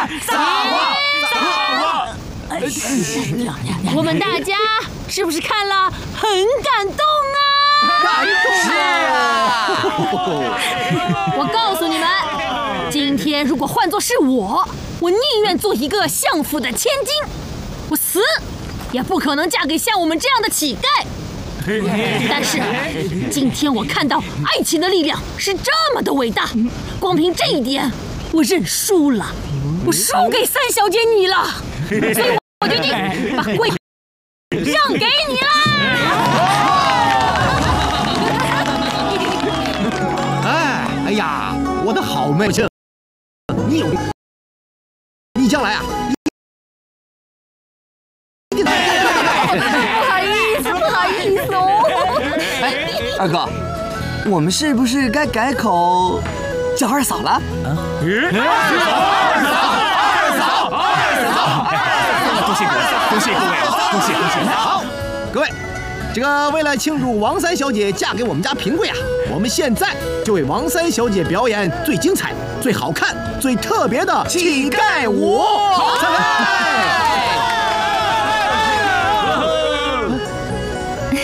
我们大家是不是看了很感动啊？ 是啊！ 我告诉你们，今天如果换作是我宁愿做一个相府的千金，我死也不可能嫁给像我们这样的乞丐。但是今天我看到爱情的力量是这么的伟大，光凭这一点，我认输了，我输给三小姐你了，所以我决定把贵让给你啦！ 哎呀，我的好妹妹，你将来啊！ 不好意思哦。 哎，二哥，我们是不是该改口叫二嫂了？ 二嫂！多谢各位，恭喜各位，恭喜！ 好，各位，这个为了庆祝王三小姐嫁给我们家平贵啊，我们现在就为王三小姐表演最精彩、最好看、最特别的乞丐舞。